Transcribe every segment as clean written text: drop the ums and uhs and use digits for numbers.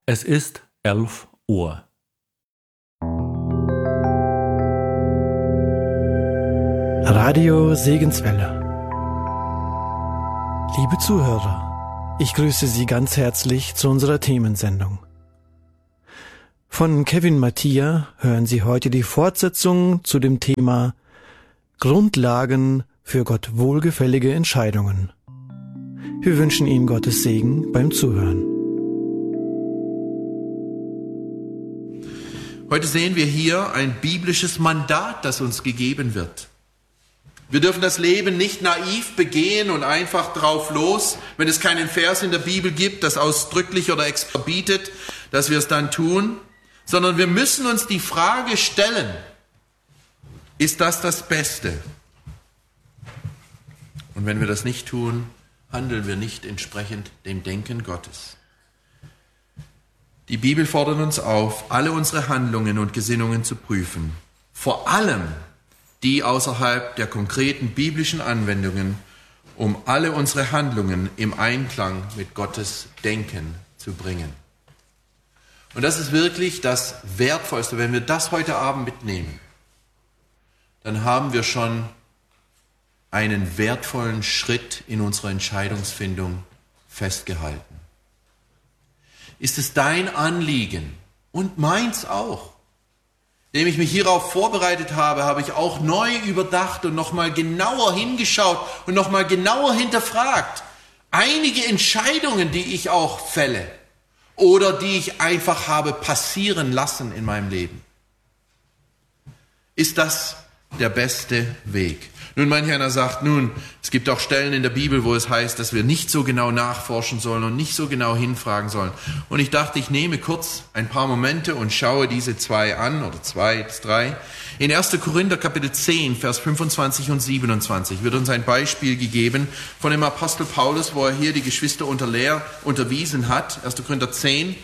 Es ist 11 Uhr. Radio Segenswelle. Liebe Zuhörer, ich grüße Sie ganz herzlich zu unserer Themensendung. Von Kevin Mattia hören Sie heute die Fortsetzung zu dem Thema Grundlagen für Gott wohlgefällige Entscheidungen. Wir wünschen Ihnen Gottes Segen beim Zuhören. Heute sehen wir hier ein biblisches Mandat, das uns gegeben wird. Wir dürfen das Leben nicht naiv begehen und einfach drauf los, wenn es keinen Vers in der Bibel gibt, das ausdrücklich oder extra bietet, dass wir es dann tun, sondern wir müssen uns die Frage stellen, ist das das Beste? Und wenn wir das nicht tun, handeln wir nicht entsprechend dem Denken Gottes. Die Bibel fordert uns auf, alle unsere Handlungen und Gesinnungen zu prüfen, vor allem die außerhalb der konkreten biblischen Anwendungen, um alle unsere Handlungen im Einklang mit Gottes Denken zu bringen. Und das ist wirklich das Wertvollste. Wenn wir das heute Abend mitnehmen, dann haben wir schon einen wertvollen Schritt in unserer Entscheidungsfindung festgehalten. Ist es dein Anliegen und meins auch? Indem ich mich hierauf vorbereitet habe, habe ich auch neu überdacht und nochmal genauer hingeschaut und nochmal genauer hinterfragt. Einige Entscheidungen, die ich auch fälle oder die ich einfach habe passieren lassen in meinem Leben. Ist das der beste Weg? Nun, manch einer sagt, es gibt auch Stellen in der Bibel, wo es heißt, dass wir nicht so genau nachforschen sollen und nicht so genau hinfragen sollen. Und ich dachte, ich nehme kurz ein paar Momente und schaue diese zwei an, oder 2 bis 3. In 1. Korinther Kapitel 10, Vers 25 und 27 wird uns ein Beispiel gegeben von dem Apostel Paulus, wo er hier die Geschwister unterwiesen hat. 1. Korinther 10,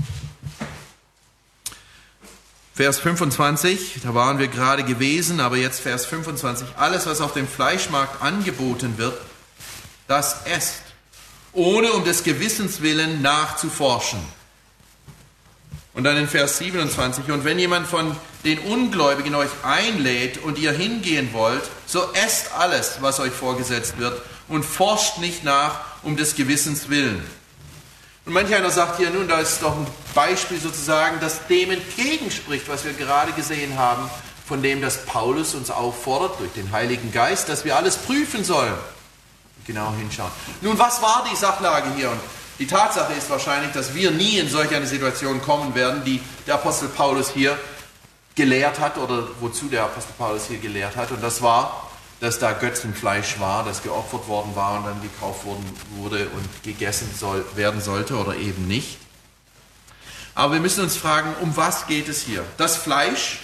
Vers 25, da waren wir gerade gewesen, aber jetzt Vers 25. Alles, was auf dem Fleischmarkt angeboten wird, das esst, ohne um des Gewissens willen nachzuforschen. Und dann in Vers 27, und wenn jemand von den Ungläubigen euch einlädt und ihr hingehen wollt, so esst alles, was euch vorgesetzt wird und forscht nicht nach um des Gewissens willen. Und manch einer sagt hier, da ist doch ein Beispiel sozusagen, das dem entgegenspricht, was wir gerade gesehen haben, von dem, dass Paulus uns auffordert, durch den Heiligen Geist, dass wir alles prüfen sollen. Genau hinschauen. Nun, was war die Sachlage hier? Und die Tatsache ist wahrscheinlich, dass wir nie in solch eine Situation kommen werden, die der Apostel Paulus hier gelehrt hat, oder wozu der Apostel Paulus hier gelehrt hat. Und das war, dass da Götzenfleisch war, das geopfert worden war und dann gekauft wurde und gegessen werden sollte oder eben nicht. Aber wir müssen uns fragen, um was geht es hier? Das Fleisch,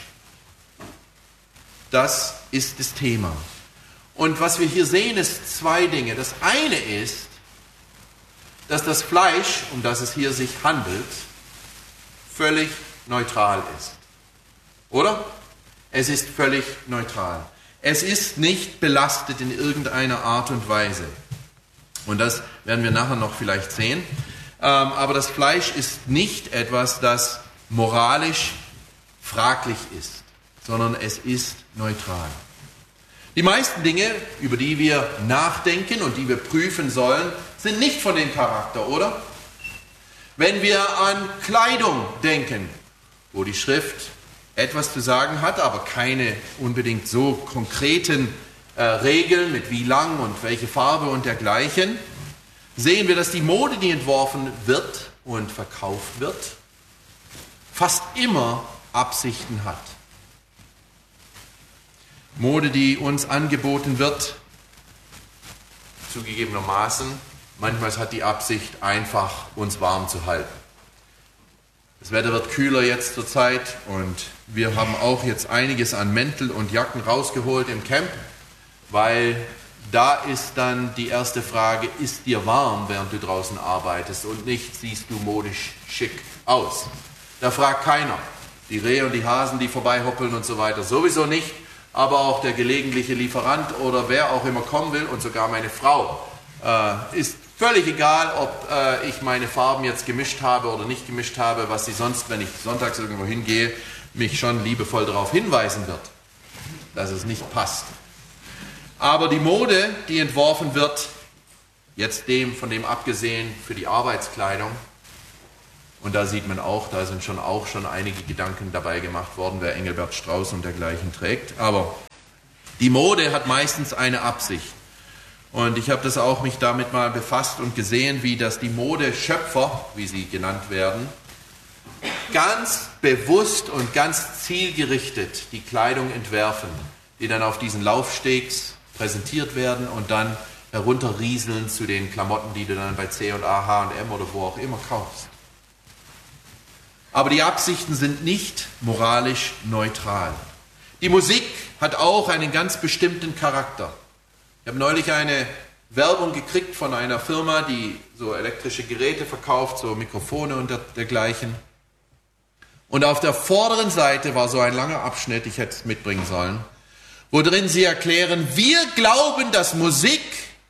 das ist das Thema. Und was wir hier sehen, ist 2 Dinge. Das eine ist, dass das Fleisch, um das es hier sich handelt, völlig neutral ist. Oder? Es ist völlig neutral. Es ist nicht belastet in irgendeiner Art und Weise. Und das werden wir nachher noch vielleicht sehen. Aber das Fleisch ist nicht etwas, das moralisch fraglich ist, sondern es ist neutral. Die meisten Dinge, über die wir nachdenken und die wir prüfen sollen, sind nicht von dem Charakter, oder? Wenn wir an Kleidung denken, wo die Schrift etwas zu sagen hat, aber keine unbedingt so konkreten Regeln mit wie lang und welche Farbe und dergleichen, sehen wir, dass die Mode, die entworfen wird und verkauft wird, fast immer Absichten hat. Mode, die uns angeboten wird, zugegebenermaßen, manchmal hat die Absicht, einfach uns warm zu halten. Das Wetter wird kühler jetzt zur Zeit und wir haben auch jetzt einiges an Mäntel und Jacken rausgeholt im Camp, weil da ist dann die erste Frage, ist dir warm, während du draußen arbeitest und nicht, siehst du modisch schick aus. Da fragt keiner. Die Rehe und die Hasen, die vorbeihoppeln und so weiter, sowieso nicht, aber auch der gelegentliche Lieferant oder wer auch immer kommen will und sogar meine Frau ist Völlig egal, ob ich meine Farben jetzt gemischt habe oder nicht gemischt habe, was sie sonst, wenn ich sonntags irgendwo hingehe, mich schon liebevoll darauf hinweisen wird, dass es nicht passt. Aber die Mode, die entworfen wird, jetzt von dem abgesehen für die Arbeitskleidung, und da sieht man auch, da sind schon einige Gedanken dabei gemacht worden, wer Engelbert Strauß und dergleichen trägt. Aber die Mode hat meistens eine Absicht. Und ich habe das auch mich damit mal befasst und gesehen, wie das die Modeschöpfer, wie sie genannt werden, ganz bewusst und ganz zielgerichtet die Kleidung entwerfen, die dann auf diesen Laufstegs präsentiert werden und dann herunterrieseln zu den Klamotten, die du dann bei C&A, H&M oder wo auch immer kaufst. Aber die Absichten sind nicht moralisch neutral. Die Musik hat auch einen ganz bestimmten Charakter. Ich habe neulich eine Werbung gekriegt von einer Firma, die so elektrische Geräte verkauft, so Mikrofone und dergleichen. Und auf der vorderen Seite war so ein langer Abschnitt, ich hätte es mitbringen sollen, wo drin sie erklären, wir glauben, dass Musik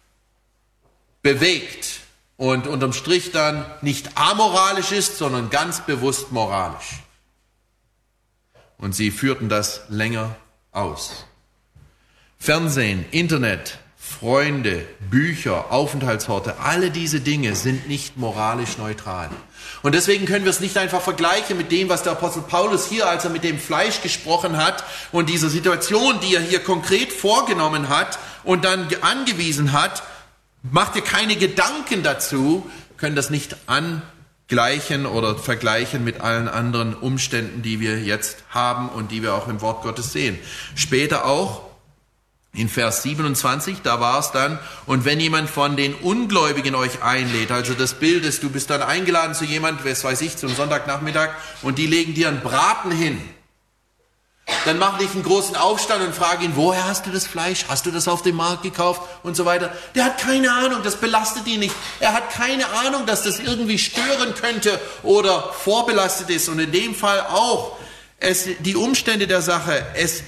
bewegt und unterm Strich dann nicht amoralisch ist, sondern ganz bewusst moralisch. Und sie führten das länger aus. Fernsehen, Internet, Freunde, Bücher, Aufenthaltsorte, alle diese Dinge sind nicht moralisch neutral. Und deswegen können wir es nicht einfach vergleichen mit dem, was der Apostel Paulus hier, als er mit dem Fleisch gesprochen hat und dieser Situation, die er hier konkret vorgenommen hat und dann angewiesen hat, macht ihr keine Gedanken dazu, können das nicht angleichen oder vergleichen mit allen anderen Umständen, die wir jetzt haben und die wir auch im Wort Gottes sehen. Später auch in Vers 27, da war es dann, und wenn jemand von den Ungläubigen euch einlädt, also das Bild ist, du bist dann eingeladen zu jemand, was weiß ich, zum Sonntagnachmittag, und die legen dir einen Braten hin, dann mach nicht einen großen Aufstand und frage ihn, woher hast du das Fleisch? Hast du das auf dem Markt gekauft? Und so weiter. Der hat keine Ahnung, das belastet ihn nicht. Er hat keine Ahnung, dass das irgendwie stören könnte oder vorbelastet ist. Und in dem Fall auch, die Umstände der Sache,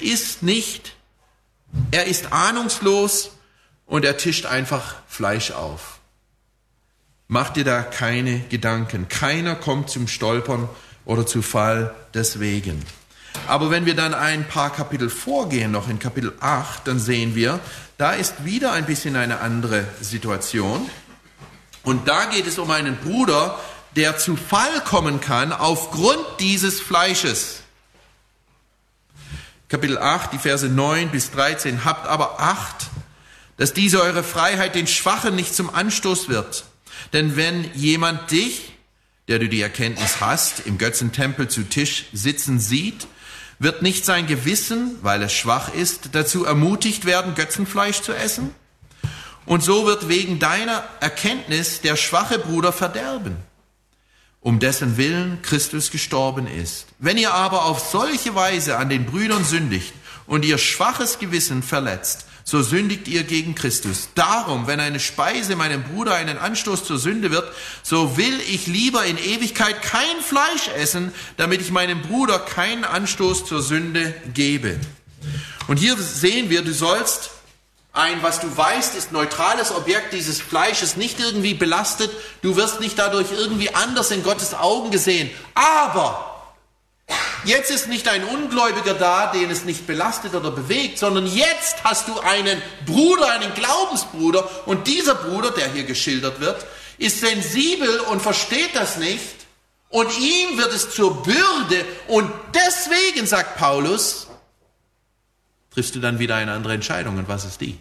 er ist ahnungslos und er tischt einfach Fleisch auf. Mach dir da keine Gedanken. Keiner kommt zum Stolpern oder zu Fall deswegen. Aber wenn wir dann ein paar Kapitel vorgehen, noch in Kapitel 8, dann sehen wir, da ist wieder ein bisschen eine andere Situation. Und da geht es um einen Bruder, der zu Fall kommen kann aufgrund dieses Fleisches. Kapitel 8, die Verse 9 bis 13. Habt aber Acht, dass diese eure Freiheit den Schwachen nicht zum Anstoß wird. Denn wenn jemand dich, der du die Erkenntnis hast, im Götzentempel zu Tisch sitzen sieht, wird nicht sein Gewissen, weil es schwach ist, dazu ermutigt werden, Götzenfleisch zu essen? Und so wird wegen deiner Erkenntnis der schwache Bruder verderben, um dessen Willen Christus gestorben ist. Wenn ihr aber auf solche Weise an den Brüdern sündigt und ihr schwaches Gewissen verletzt, so sündigt ihr gegen Christus. Darum, wenn eine Speise meinem Bruder einen Anstoß zur Sünde wird, so will ich lieber in Ewigkeit kein Fleisch essen, damit ich meinem Bruder keinen Anstoß zur Sünde gebe. Und hier sehen wir, du sollst was du weißt, ist neutrales Objekt dieses Fleisches nicht irgendwie belastet. Du wirst nicht dadurch irgendwie anders in Gottes Augen gesehen. Aber jetzt ist nicht ein Ungläubiger da, den es nicht belastet oder bewegt, sondern jetzt hast du einen Bruder, einen Glaubensbruder. Und dieser Bruder, der hier geschildert wird, ist sensibel und versteht das nicht. Und ihm wird es zur Bürde. Und deswegen, sagt Paulus, triffst du dann wieder eine andere Entscheidung. Und was ist die?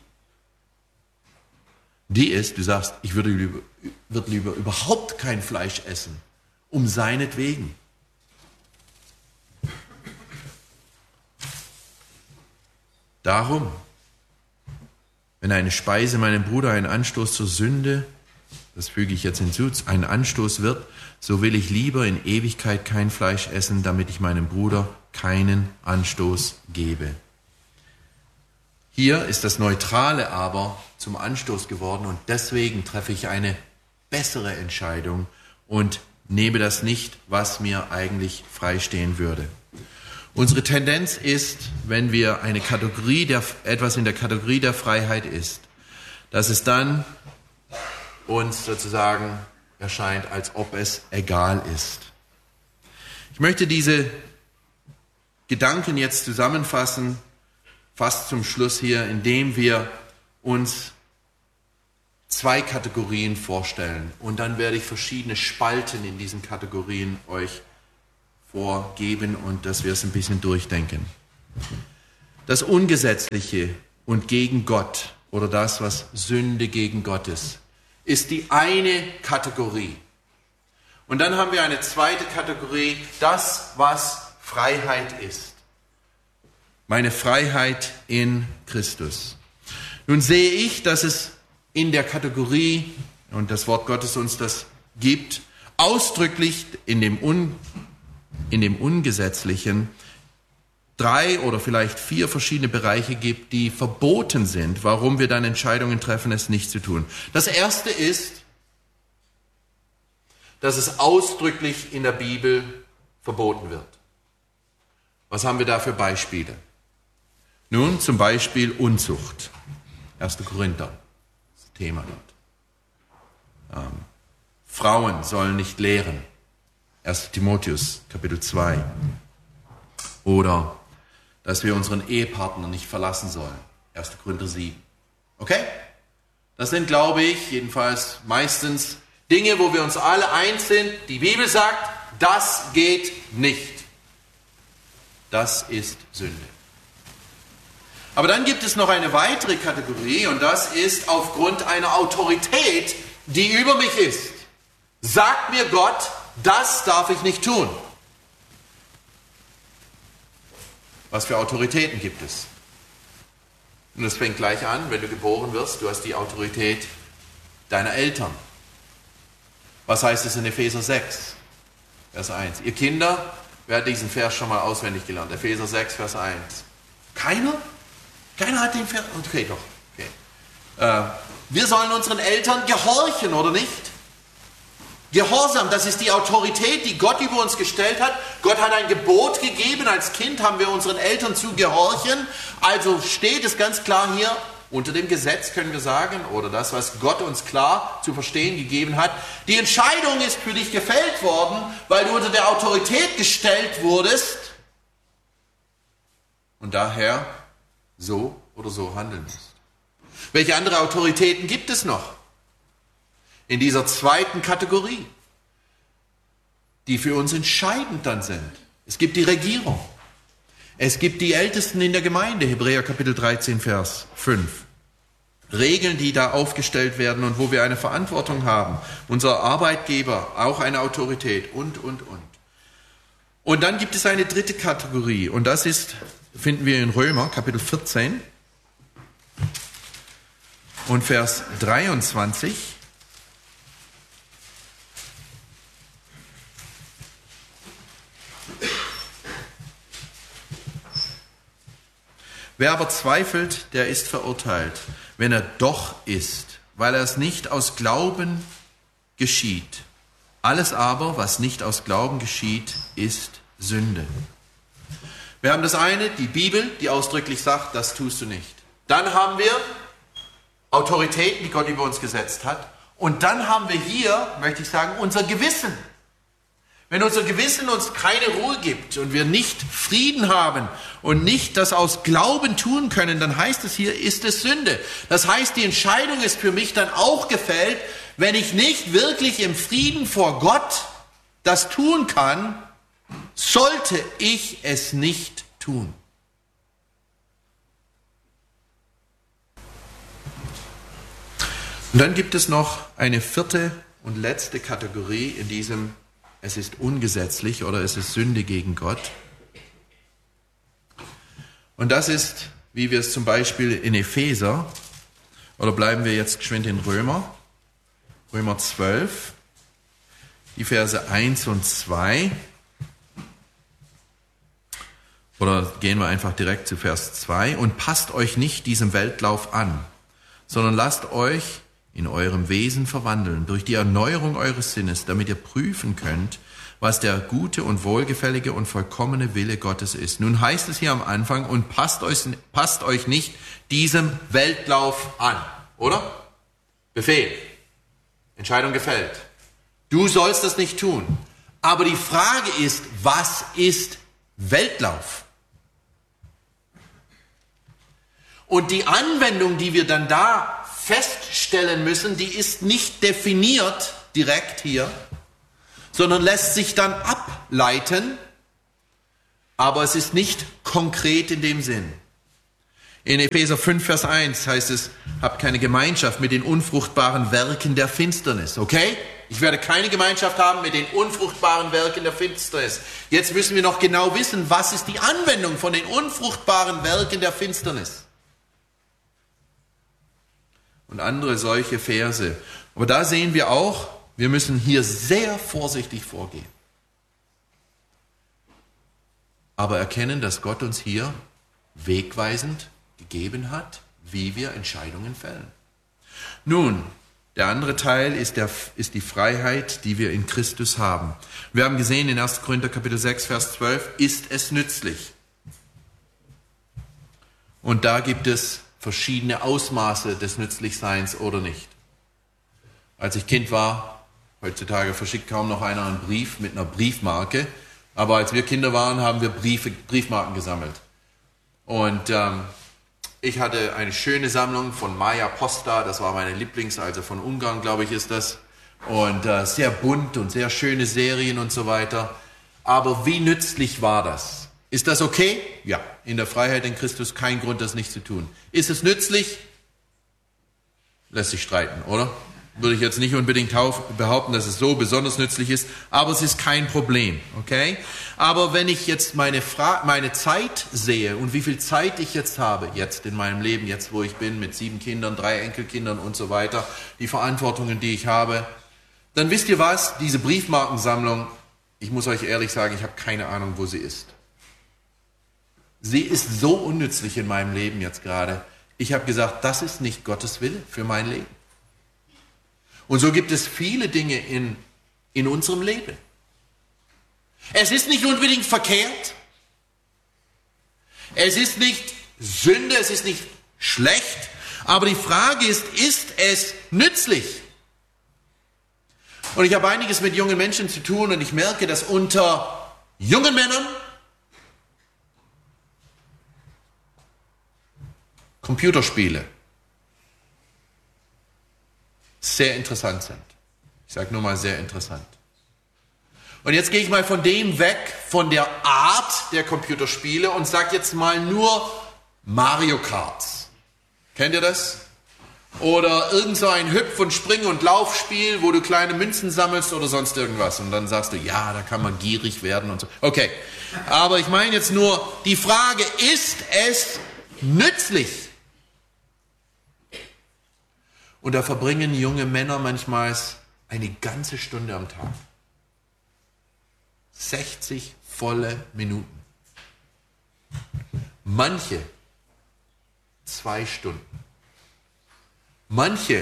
Die ist, du sagst, ich würde lieber überhaupt kein Fleisch essen, um seinetwegen. Darum, wenn eine Speise meinem Bruder ein Anstoß zur Sünde, das füge ich jetzt hinzu, ein Anstoß wird, so will ich lieber in Ewigkeit kein Fleisch essen, damit ich meinem Bruder keinen Anstoß gebe. Hier ist das Neutrale aber zum Anstoß geworden und deswegen treffe ich eine bessere Entscheidung und nehme das nicht, was mir eigentlich freistehen würde. Unsere Tendenz ist, wenn wir etwas in der Kategorie der Freiheit ist, dass es dann uns sozusagen erscheint, als ob es egal ist. Ich möchte diese Gedanken jetzt zusammenfassen, fast zum Schluss hier, indem wir uns 2 Kategorien vorstellen. Und dann werde ich verschiedene Spalten in diesen Kategorien euch vorgeben und dass wir es ein bisschen durchdenken. Das Ungesetzliche und gegen Gott oder das, was Sünde gegen Gott ist die eine Kategorie. Und dann haben wir eine zweite Kategorie, das, was Freiheit ist. Meine Freiheit in Christus. Nun sehe ich, dass es in der Kategorie, und das Wort Gottes uns das gibt, ausdrücklich in dem Ungesetzlichen 3 oder vielleicht 4 verschiedene Bereiche gibt, die verboten sind, warum wir dann Entscheidungen treffen, es nicht zu tun. Das erste ist, dass es ausdrücklich in der Bibel verboten wird. Was haben wir da für Beispiele? Nun, zum Beispiel Unzucht. 1. Korinther, das Thema dort. Frauen sollen nicht lehren. 1. Timotheus, Kapitel 2. Oder, dass wir unseren Ehepartner nicht verlassen sollen. 1. Korinther 7. Okay? Das sind, glaube ich, jedenfalls meistens Dinge, wo wir uns alle eins sind. Die Bibel sagt, das geht nicht. Das ist Sünde. Aber dann gibt es noch eine weitere Kategorie und das ist aufgrund einer Autorität, die über mich ist. Sagt mir Gott, das darf ich nicht tun. Was für Autoritäten gibt es? Und das fängt gleich an, wenn du geboren wirst, du hast die Autorität deiner Eltern. Was heißt es in Epheser 6, Vers 1? Ihr Kinder, wer hat diesen Vers schon mal auswendig gelernt? Epheser 6, Vers 1. Keiner? Keiner hat den Vers? Okay, doch. Okay. Wir sollen unseren Eltern gehorchen, oder nicht? Gehorsam, das ist die Autorität, die Gott über uns gestellt hat. Gott hat ein Gebot gegeben, als Kind haben wir unseren Eltern zu gehorchen. Also steht es ganz klar hier, unter dem Gesetz können wir sagen, oder das, was Gott uns klar zu verstehen gegeben hat. Die Entscheidung ist für dich gefällt worden, weil du unter der Autorität gestellt wurdest und daher so oder so handeln musst. Welche andere Autoritäten gibt es noch? In dieser zweiten Kategorie, die für uns entscheidend dann sind. Es gibt die Regierung. Es gibt die Ältesten in der Gemeinde, Hebräer Kapitel 13, Vers 5. Regeln, die da aufgestellt werden und wo wir eine Verantwortung haben. Unser Arbeitgeber, auch eine Autorität und. Und dann gibt es eine dritte Kategorie und das finden wir in Römer Kapitel 14 und Vers 23. Wer aber zweifelt, der ist verurteilt, wenn er doch ist, weil er es nicht aus Glauben geschieht. Alles aber, was nicht aus Glauben geschieht, ist Sünde. Wir haben das eine, die Bibel, die ausdrücklich sagt, das tust du nicht. Dann haben wir Autoritäten, die Gott über uns gesetzt hat. Und dann haben wir hier, möchte ich sagen, unser Gewissen. Wenn unser Gewissen uns keine Ruhe gibt und wir nicht Frieden haben und nicht das aus Glauben tun können, dann heißt es hier, ist es Sünde. Das heißt, die Entscheidung ist für mich dann auch gefällt, wenn ich nicht wirklich im Frieden vor Gott das tun kann, sollte ich es nicht tun. Und dann gibt es noch eine vierte und letzte Kategorie in diesem es ist ungesetzlich oder es ist Sünde gegen Gott. Und das ist, wie wir es zum Beispiel in Epheser, oder bleiben wir jetzt geschwind in Römer 12, die Verse 1 und 2. Oder gehen wir einfach direkt zu Vers 2. Und passt euch nicht diesem Weltlauf an, sondern lasst euch in eurem Wesen verwandeln durch die Erneuerung eures Sinnes, damit ihr prüfen könnt, was der gute und wohlgefällige und vollkommene Wille Gottes ist. Nun heißt es hier am Anfang, und passt euch nicht diesem Weltlauf an, oder? Befehl. Entscheidung gefällt. Du sollst das nicht tun. Aber die Frage ist, was ist Weltlauf? Und die Anwendung, die wir dann da feststellen müssen, die ist nicht definiert direkt hier, sondern lässt sich dann ableiten, aber es ist nicht konkret in dem Sinn. In Epheser 5, Vers 1 heißt es, habt keine Gemeinschaft mit den unfruchtbaren Werken der Finsternis, okay? Ich werde keine Gemeinschaft haben mit den unfruchtbaren Werken der Finsternis. Jetzt müssen wir noch genau wissen, was ist die Anwendung von den unfruchtbaren Werken der Finsternis? Und andere solche Verse. Aber da sehen wir auch, wir müssen hier sehr vorsichtig vorgehen. Aber erkennen, dass Gott uns hier wegweisend gegeben hat, wie wir Entscheidungen fällen. Nun, der andere Teil ist die Freiheit, die wir in Christus haben. Wir haben gesehen in 1. Korinther Kapitel 6, Vers 12, ist es nützlich? Und da gibt es verschiedene Ausmaße des Nützlichseins oder nicht. Als ich Kind war, heutzutage verschickt kaum noch einer einen Brief mit einer Briefmarke, aber als wir Kinder waren, haben wir Briefmarken gesammelt. Und ich hatte eine schöne Sammlung von Maja Posta, das war meine also von Ungarn, glaube ich, ist das. Und sehr bunt und sehr schöne Serien und so weiter. Aber wie nützlich war das? Ist das okay? Ja, in der Freiheit in Christus kein Grund, das nicht zu tun. Ist es nützlich? Lässt sich streiten, oder? Würde ich jetzt nicht unbedingt behaupten, dass es so besonders nützlich ist, aber es ist kein Problem, okay? Aber wenn ich jetzt meine Zeit sehe und wie viel Zeit ich jetzt habe, jetzt in meinem Leben, jetzt wo ich bin, mit 7 Kindern, 3 Enkelkindern und so weiter, die Verantwortungen, die ich habe, dann wisst ihr was, diese Briefmarkensammlung, ich muss euch ehrlich sagen, ich habe keine Ahnung, wo sie ist. Sie ist so unnützlich in meinem Leben jetzt gerade. Ich habe gesagt, das ist nicht Gottes Wille für mein Leben. Und so gibt es viele Dinge in unserem Leben. Es ist nicht unbedingt verkehrt. Es ist nicht Sünde, es ist nicht schlecht. Aber die Frage ist es nützlich? Und ich habe einiges mit jungen Menschen zu tun und ich merke, dass unter jungen Männern Computerspiele sehr interessant sind. Ich sage nur mal sehr interessant. Und jetzt gehe ich mal von dem weg, von der Art der Computerspiele und sage jetzt mal nur Mario Karts. Kennt ihr das? Oder irgend so ein Hüpf- und Spring- und Laufspiel, wo du kleine Münzen sammelst oder sonst irgendwas. Und dann sagst du, ja, da kann man gierig werden und so. Okay, aber ich meine jetzt nur, die Frage, ist es nützlich? Und da verbringen junge Männer manchmal eine ganze Stunde am Tag. 60 volle Minuten. Manche 2 Stunden. Manche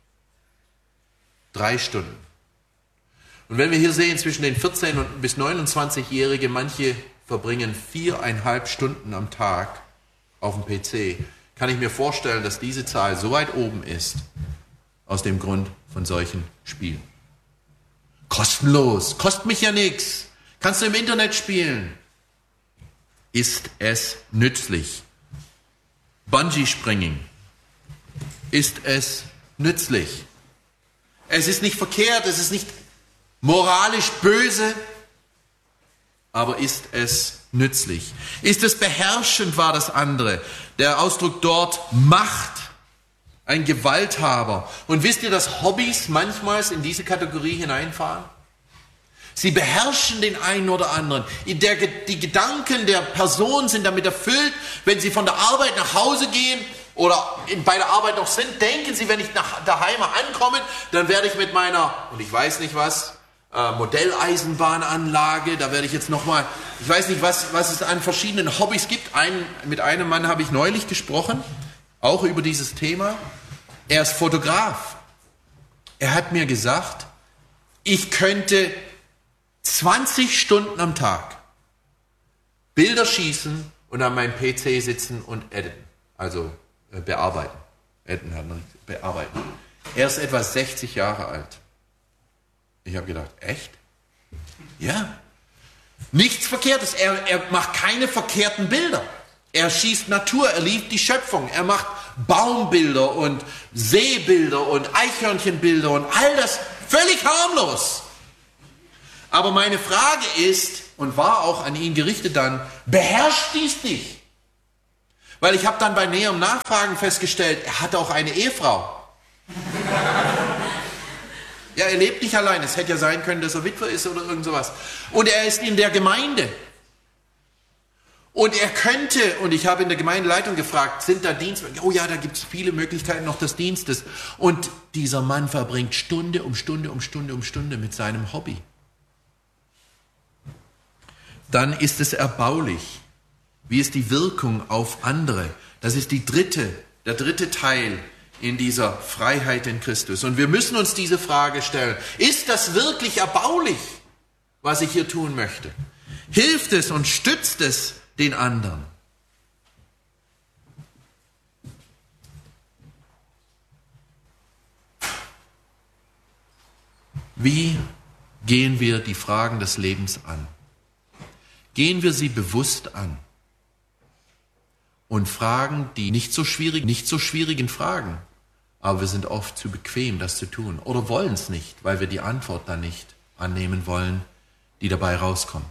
3 Stunden. Und wenn wir hier sehen, zwischen den 14- bis 29-Jährigen, manche verbringen 4,5 Stunden am Tag auf dem PC, kann ich mir vorstellen, dass diese Zahl so weit oben ist, aus dem Grund von solchen Spielen. Kostenlos, kostet mich ja nichts. Kannst du im Internet spielen. Ist es nützlich? Bungee-Springen. Ist es nützlich? Es ist nicht verkehrt, es ist nicht moralisch böse, aber ist es nützlich? Ist es beherrschend, war das andere. Der Ausdruck dort Macht, ein Gewalthaber. Und wisst ihr, dass Hobbys manchmal in diese Kategorie hineinfahren? Sie beherrschen den einen oder anderen. Die Gedanken der Person sind damit erfüllt, wenn sie von der Arbeit nach Hause gehen oder bei der Arbeit noch sind, denken sie, wenn ich daheim ankomme, dann werde ich mit meiner, und ich weiß nicht was, Modelleisenbahnanlage, da werde ich jetzt nochmal, ich weiß nicht, was es an verschiedenen Hobbys gibt. Mit einem Mann habe ich neulich gesprochen, auch über dieses Thema. Er ist Fotograf. Er hat mir gesagt, ich könnte 20 Stunden am Tag Bilder schießen und an meinem PC sitzen und editen, also bearbeiten. Bearbeiten. Er ist etwa 60 Jahre alt. Ich habe gedacht, echt? Ja. Nichts Verkehrtes. Er macht keine verkehrten Bilder. Er schießt Natur, er liebt die Schöpfung. Er macht Baumbilder und Seebilder und Eichhörnchenbilder und all das völlig harmlos. Aber meine Frage ist, und war auch an ihn gerichtet dann, beherrscht dies dich? Weil ich habe dann bei näherem Nachfragen festgestellt, er hatte auch eine Ehefrau. Ja, er lebt nicht allein. Es hätte ja sein können, dass er Witwer ist oder irgend sowas. Und er ist in der Gemeinde. Und er könnte, und ich habe in der Gemeindeleitung gefragt, sind da Dienste? Oh ja, da gibt es viele Möglichkeiten noch des Dienstes. Und dieser Mann verbringt Stunde um Stunde um Stunde um Stunde mit seinem Hobby. Dann ist es erbaulich. Wie ist die Wirkung auf andere? Das ist der dritte Teil in dieser Freiheit in Christus. Und wir müssen uns diese Frage stellen. Ist das wirklich erbaulich, was ich hier tun möchte? Hilft es und stützt es den anderen? Wie gehen wir die Fragen des Lebens an? Gehen wir sie bewusst an und fragen die nicht so schwierigen Fragen, aber wir sind oft zu bequem, das zu tun oder wollen es nicht, weil wir die Antwort dann nicht annehmen wollen, die dabei rauskommt.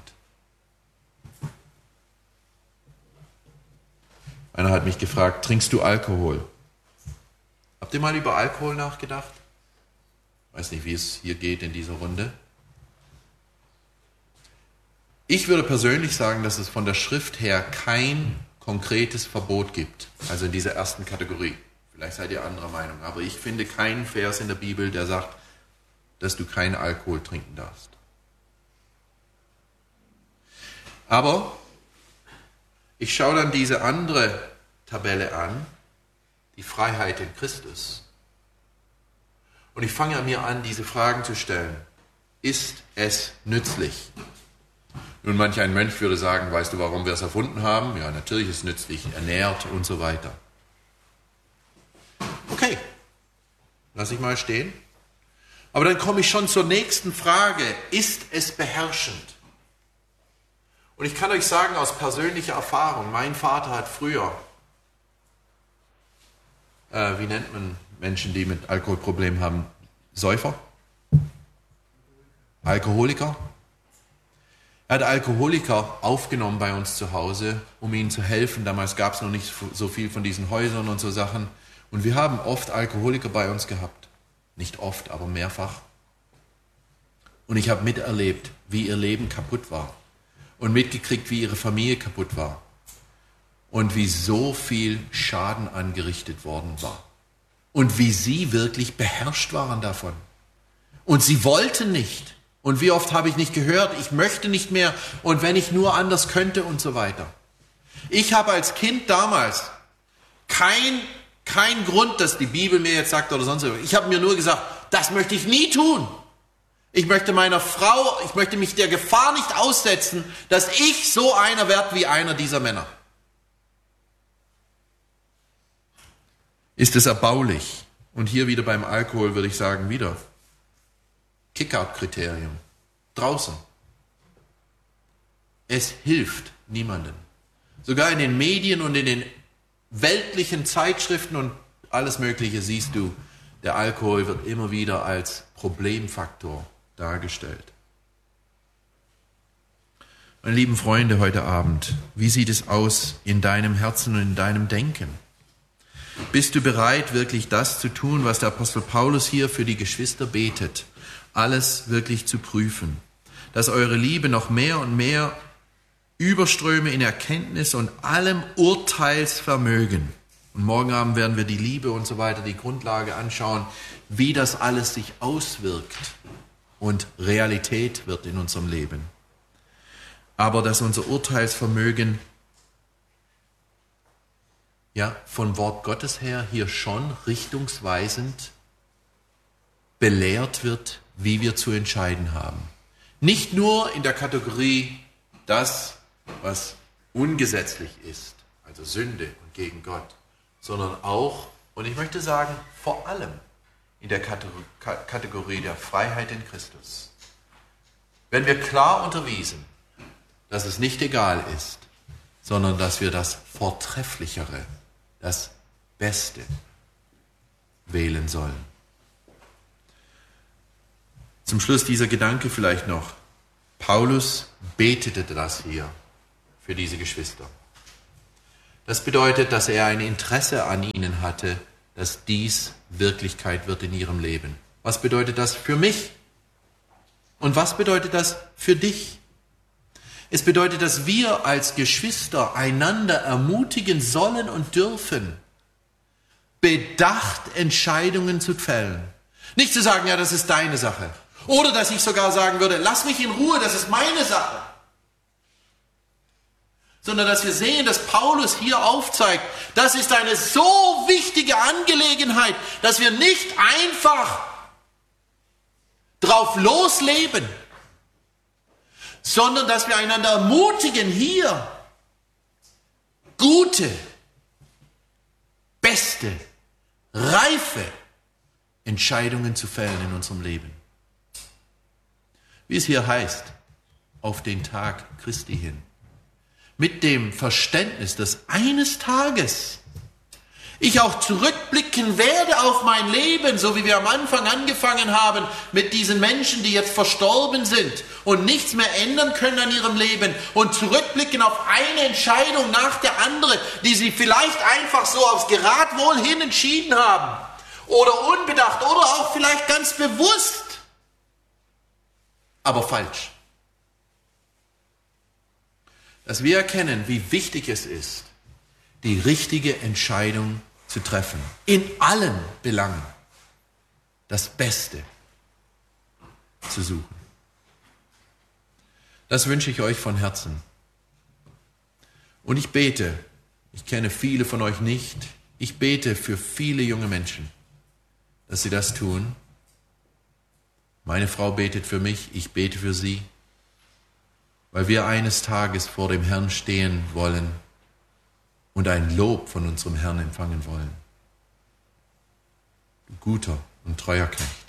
Einer hat mich gefragt, trinkst du Alkohol? Habt ihr mal über Alkohol nachgedacht? Ich weiß nicht, wie es hier geht in dieser Runde. Ich würde persönlich sagen, dass es von der Schrift her kein konkretes Verbot gibt, also in dieser ersten Kategorie. Vielleicht seid ihr anderer Meinung, aber ich finde keinen Vers in der Bibel, der sagt, dass du keinen Alkohol trinken darfst. Aber ich schaue dann diese andere Tabelle an, die Freiheit in Christus. Und ich fange mir an, diese Fragen zu stellen. Ist es nützlich? Nun, manch ein Mönch würde sagen, weißt du, warum wir es erfunden haben? Ja, natürlich ist es nützlich, ernährt und so weiter. Okay, lass ich mal stehen. Aber dann komme ich schon zur nächsten Frage. Ist es beherrschend? Und ich kann euch sagen aus persönlicher Erfahrung, mein Vater hat früher, wie nennt man Menschen, die mit Alkoholproblemen haben? Säufer? Alkoholiker? Er hat Alkoholiker aufgenommen bei uns zu Hause, um ihnen zu helfen. Damals gab es noch nicht so viel von diesen Häusern und so Sachen. Und wir haben oft Alkoholiker bei uns gehabt. Nicht oft, aber mehrfach. Und ich habe miterlebt, wie ihr Leben kaputt war. Und mitgekriegt, wie ihre Familie kaputt war. Und wie so viel Schaden angerichtet worden war. Und wie sie wirklich beherrscht waren davon. Und sie wollten nicht. Und wie oft habe ich nicht gehört, ich möchte nicht mehr und wenn ich nur anders könnte und so weiter. Ich habe als Kind damals kein Grund, dass die Bibel mir jetzt sagt oder sonst was. Ich habe mir nur gesagt, das möchte ich nie tun. Ich möchte mich der Gefahr nicht aussetzen, dass ich so einer werde wie einer dieser Männer. Ist es erbaulich? Und hier wieder beim Alkohol würde ich sagen, wieder Kick-out-Kriterium. Draußen. Es hilft niemandem. Sogar in den Medien und in den weltlichen Zeitschriften und alles Mögliche siehst du, der Alkohol wird immer wieder als Problemfaktor dargestellt. Meine lieben Freunde, heute Abend, wie sieht es aus in deinem Herzen und in deinem Denken? Bist du bereit, wirklich das zu tun, was der Apostel Paulus hier für die Geschwister betet? Alles wirklich zu prüfen, dass eure Liebe noch mehr und mehr überströme in Erkenntnis und allem Urteilsvermögen. Und morgen Abend werden wir die Liebe und so weiter, die Grundlage anschauen, wie das alles sich auswirkt und Realität wird in unserem Leben. Aber dass unser Urteilsvermögen von Wort Gottes her hier schon richtungsweisend belehrt wird, wie wir zu entscheiden haben. Nicht nur in der Kategorie das, was ungesetzlich ist, also Sünde und gegen Gott, sondern auch, und ich möchte sagen, vor allem in der Kategorie der Freiheit in Christus. Wenn wir klar unterwiesen, dass es nicht egal ist, sondern dass wir das Vortrefflichere, das Beste wählen sollen. Zum Schluss dieser Gedanke vielleicht noch. Paulus betete das hier für diese Geschwister. Das bedeutet, dass er ein Interesse an ihnen hatte, dass dies Wirklichkeit wird in ihrem Leben. Was bedeutet das für mich? Und was bedeutet das für dich? Es bedeutet, dass wir als Geschwister einander ermutigen sollen und dürfen, bedacht Entscheidungen zu fällen. Nicht zu sagen, ja, das ist deine Sache. Oder dass ich sogar sagen würde, lass mich in Ruhe, das ist meine Sache. Sondern dass wir sehen, dass Paulus hier aufzeigt, das ist eine so wichtige Angelegenheit, dass wir nicht einfach drauf losleben, sondern dass wir einander ermutigen, hier gute, beste, reife Entscheidungen zu fällen in unserem Leben. Wie es hier heißt, auf den Tag Christi hin. Mit dem Verständnis, dass eines Tages ich auch zurückblicken werde auf mein Leben, so wie wir am Anfang angefangen haben mit diesen Menschen, die jetzt verstorben sind und nichts mehr ändern können an ihrem Leben und zurückblicken auf eine Entscheidung nach der anderen, die sie vielleicht einfach so aufs Geradwohl hin entschieden haben oder unbedacht oder auch vielleicht ganz bewusst, aber falsch. Dass wir erkennen, wie wichtig es ist, die richtige Entscheidung zu treffen. In allen Belangen das Beste zu suchen. Das wünsche ich euch von Herzen. Und ich bete, ich kenne viele von euch nicht, ich bete für viele junge Menschen, dass sie das tun. Meine Frau betet für mich, ich bete für sie, weil wir eines Tages vor dem Herrn stehen wollen und ein Lob von unserem Herrn empfangen wollen. Du guter und treuer Knecht.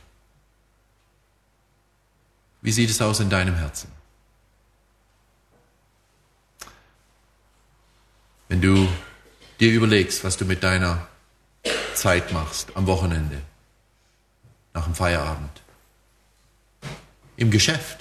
Wie sieht es aus in deinem Herzen? Wenn du dir überlegst, was du mit deiner Zeit machst, am Wochenende, nach dem Feierabend, im Geschäft,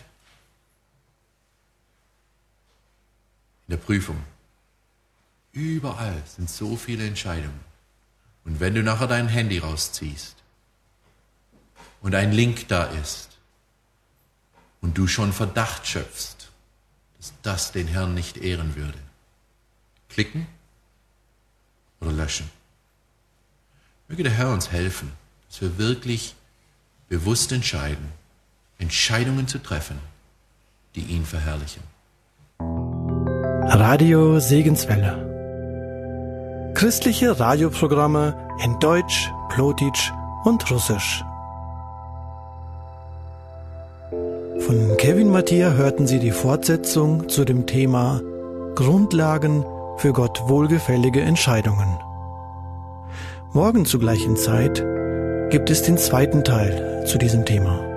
in der Prüfung. Überall sind so viele Entscheidungen. Und wenn du nachher dein Handy rausziehst und ein Link da ist und du schon Verdacht schöpfst, dass das den Herrn nicht ehren würde, klicken oder löschen. Möge der Herr uns helfen, dass wir wirklich bewusst entscheiden, Entscheidungen zu treffen, die ihn verherrlichen. Radio Segenswelle. Christliche Radioprogramme in Deutsch, Plotitsch und Russisch. Von Kevin Mattia hörten Sie die Fortsetzung zu dem Thema Grundlagen für Gott wohlgefällige Entscheidungen. Morgen zur gleichen Zeit gibt es den zweiten Teil zu diesem Thema.